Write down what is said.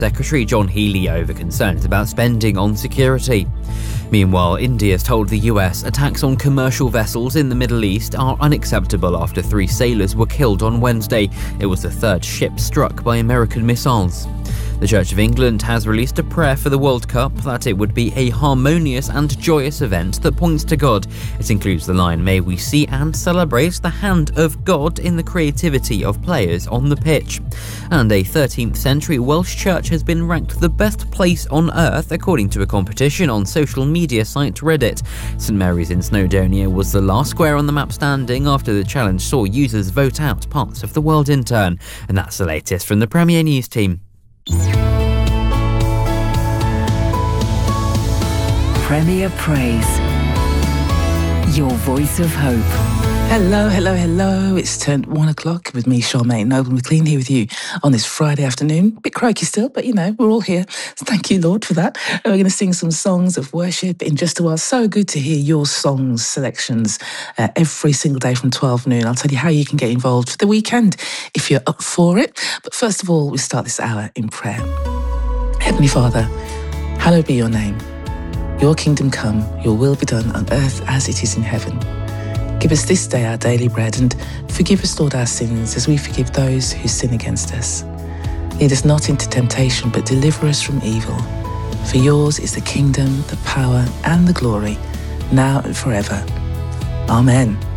Secretary John Healey over concerns about spending on security. Meanwhile, India has told the US attacks on commercial vessels in the Middle East are unacceptable after 3 sailors were killed on Wednesday. It was the 3rd ship struck by American missiles. The Church of England has released a prayer for the World Cup that it would be a harmonious and joyous event that points to God. It includes the line, "May we see and celebrate the hand of God in the creativity of players on the pitch." And a 13th century Welsh church has been ranked the best place on earth according to a competition on social media site Reddit. St Mary's in Snowdonia was the last square on the map standing after the challenge saw users vote out parts of the world in turn. And that's the latest from the Premier News team. Premier Praise, your voice of hope. Hello, hello, hello. It's turned 1 o'clock with me, Charmaine Noble McLean, here with you on this Friday afternoon. Bit croaky still, but we're all here. So thank you, Lord, for that. And we're going to sing some songs of worship in just a while. So good to hear your songs selections every single day from 12 noon. I'll tell you how you can get involved for the weekend if you're up for it. But first of all, we start this hour in prayer. Heavenly Father, hallowed be your name. Your kingdom come, your will be done on earth as it is in heaven. Give us this day our daily bread and forgive us, Lord, our sins as we forgive those who sin against us. Lead us not into temptation, but deliver us from evil. For yours is the kingdom, the power and the glory, now and forever. Amen.